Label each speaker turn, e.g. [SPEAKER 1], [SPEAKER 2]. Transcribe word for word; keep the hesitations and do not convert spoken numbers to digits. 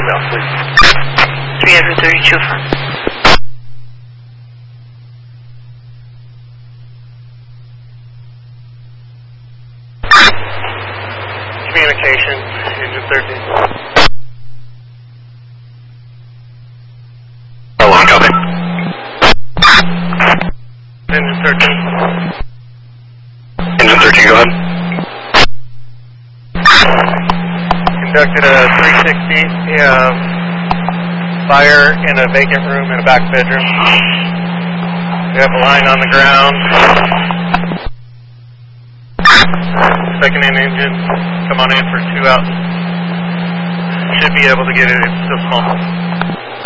[SPEAKER 1] south, please.
[SPEAKER 2] three thirty-two firm.
[SPEAKER 1] Communication, engine thirteen.
[SPEAKER 3] Oh, one, copy.
[SPEAKER 1] Engine thirteen.
[SPEAKER 3] Engine thirteen, go ahead.
[SPEAKER 1] Conducted a three sixty uh, fire in a vacant room in a back bedroom. We have a line on the ground. Second in engine, come on in for two out. Should be able to get it, it's still small.